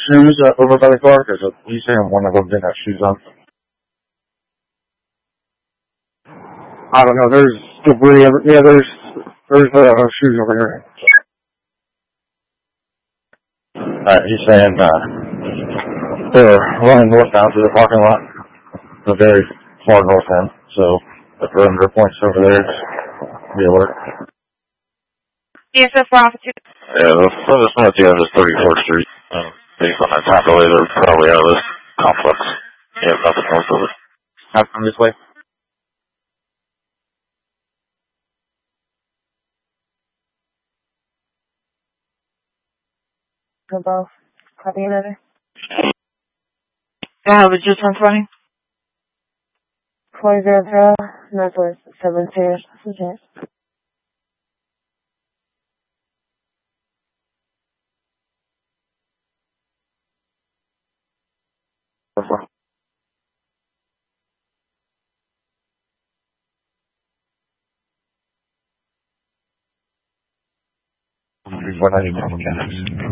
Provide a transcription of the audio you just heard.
shoes over by the car? Because he's saying one of them didn't have shoes on. I don't know. There's debris. Yeah, there's shoes over here. He's saying they're running northbound through the parking lot, the very far north end. So the perimeter points over there. Be alert. DSS 102. Yeah, the furthest north you have is 34th Street. Based on that time delay, they're probably out of this complex. You have nothing north of it. Have come this way. Both. Copy another. Yeah, was just 120. 400, Northwest 72. Okay. What are you doing?